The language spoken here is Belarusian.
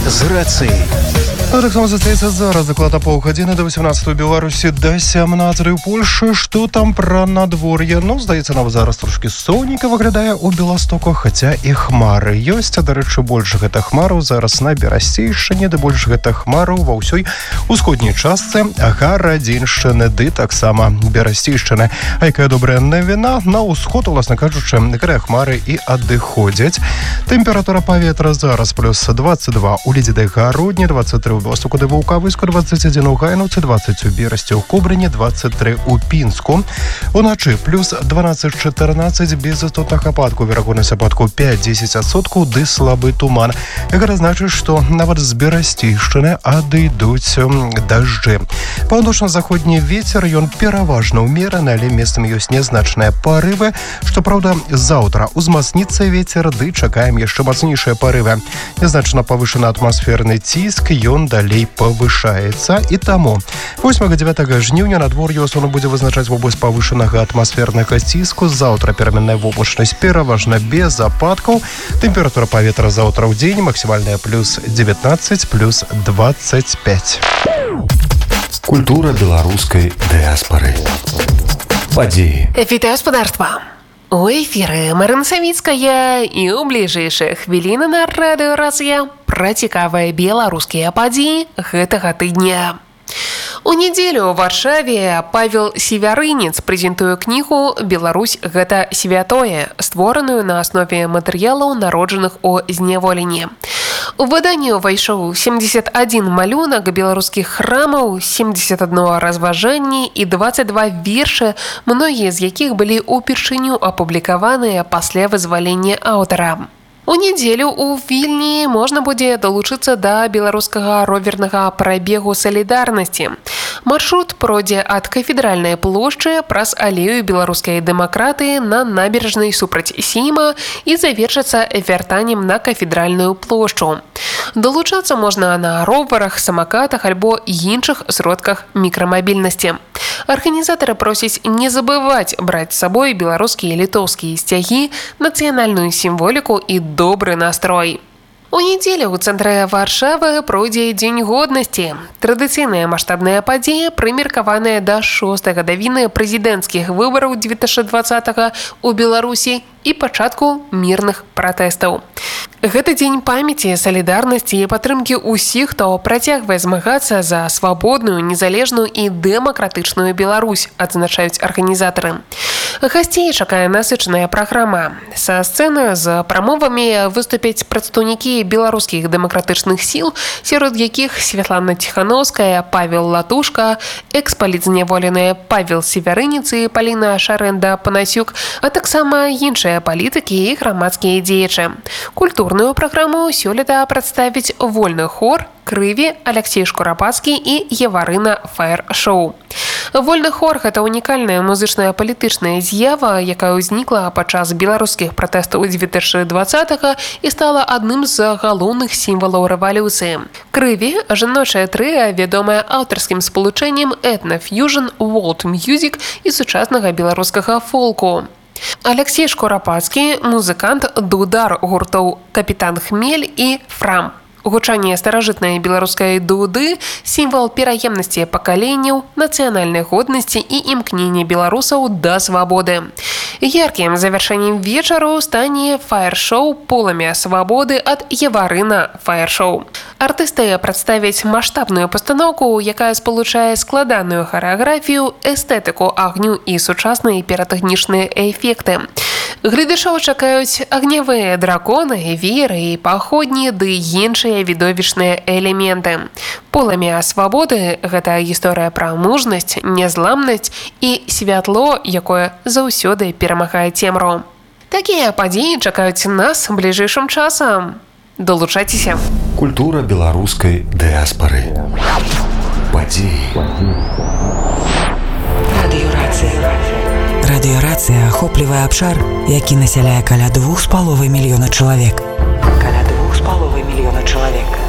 з рацыяй. Таксама застаецца зараз заклад на паўгадзіны до 18 у Беларусі, до 17 у Польшы. Што там пра надвор'е? Здаецца, нам зараз трошкі сонейка выглядае у Беластоку, хаця і хмары ёсць. Дарэчы, больш гэта хмараў зараз на Берасцейшчыне, ды больш гэта хмараў ва ўсёй усходняй частцы Гарадзеншчыны, ды таксама Берасцейшчыны. А якая добрая навіна, на ўсход, уласна кажучы, края хмары і адыходзяць. Тэмпература паветра зараз плюс 22 у Ледзі-Гародні, 23 у Беластоку ды Ваўкавыску, 21 у Гайнаўцы, 20 у Берасці, у Кобрыні, 23 у Пінску. Уначы плюс 12-14 без істотных ападкаў, верагоднасць ападкаў 5-10%, ды слабы туман. Гэта значыць, што нават з Берасцейшчыны адыдуць дажджы. Паўночна-заходні вецер, ён пераважна ўмераны, але месцамі ёсць нязначныя парывы. Што праўда, заўтра узмацніцца вецер, ды чакаем яшчэ мацнейшыя парывы. Нязначна павышаны атмасферны ціск, ён далей павышаецца, і таму 8-9 жніўня надвор'е ў асноўным будзе вызначаць вобласць павышанага атмасфернага ціску. Заўтра пераменная воблачнасць, пераважна без ападкаў. Тэмпература паветра заўтра ў дзень максімальная плюс 19, плюс 25. Культура беларускай дыяспары. Падзеі. Вітаю, гаспадарства! У эфіры Марына Савіцкая, і ў бліжэйшыя хвіліны на радыё «Рацыя» пра цікавыя беларускія падзеі гэтага тыдня. У нядзелю ў Варшаве Павел Севярынец прэзентуе кнігу «Беларусь – гэта святое», створаную на аснове матэрыялаў, народжаных у зняволенні. У выданні ўвайшоў 71 малюнак беларускіх храмаў, 71 разважанні і 22 вершы, многія з якіх былі ўпершыню апублікаваныя пасля вызвалення аўтара. У нядзелю ў Вільні можна будзе далучыцца да беларускага ровернага прабегу салідарнасці. Маршрут пройдзе ад кафедральнай плошчы праз алею беларускай дэмакратыі на набережнай супраць Сейма і завершыцца вяртаннем на кафедральную плошчу. Далучацца можна на роварах, самакатах альбо іншых сродках мікрамабільнасці. Арганізатары просяць не забываць браць з сабой беларускія і літоўскія сцягі, нацыянальную сімволіку і добры настрой. У нядзелю ў цэнтры Варшавы пройдзе Дзень годнасці. Традыцыйная маштабная падзея, прымеркаваная да 6-й гадавіны прэзідэнцкіх выбараў 2020 у Беларусі і пачатку мірных пратэстаў. Гэта дзень памяці, салідарнасці і падтрымкі ўсіх, хто працягвае змагацца за свабодную, незалежную і дэмакратычную Беларусь, адзначаюць арганізатары. Гасцей чакае насычаная праграма. Са сцэны з прамовамі выступяць прадстаўнікі беларускіх дэмакратычных сіл, сярод якіх Святлана Ціхановская, Павел Латушка, экс-палітзняволеныя Павел Севярынец і Паліна Шарэнда-Панасюк, а таксама іншыя палітыкі і грамадскія дзеячы. Культурную праграму сёлета прадставіць вольны хор «Крыві», Алексей Шкурапацкі і Еварына Фаер-шоу. Вольны хор – гэта унікальная музычная палітычная з'ява, якая ўзнікла падчас беларускіх пратэстаў 2020 і стала адным з галоўных сімвалаў рэвалюцыі. «Крыві» – жаночае трыа, вядомае аўтарскім спалучэннем этна-фьюжн, world music і сучаснага беларускага фолку. Алексей Шкурапацкі – музыкант, дудар гуртоў «Капітан Хмель» і «Фрам». Гучанне старажытнай беларускай дуды – сімвал пераемнасці пакаленняў, нацыянальнай годнасці і імкнення беларусаў да свабоды. Яркім завяршэннем вечару стане фаер-шоу «Полымя свабоды» ад Еварына Фаер-шоу. Артысты прадставяць маштабную пастаноўку, якая спалучае складаную харэаграфію, эстэтыку агню і сучасныя піратэхнічныя эфекты. Гледачоў чакаюць агнявыя драконы, вееры і паходні ды іншыя відовішныя элементы. «Полымя свабоды» – гэта гісторыя пра мужнасць, нязламнасць і святло, якое заўсёды перамагае цемру. Такія падзеі чакаюць нас бліжэйшым часам. Далучайцеся. Культура беларускай дыяспары. Падзеі. Радыёрацыя ахоплівае абшар, які насяляе каля 2,5 мільёна чалавек.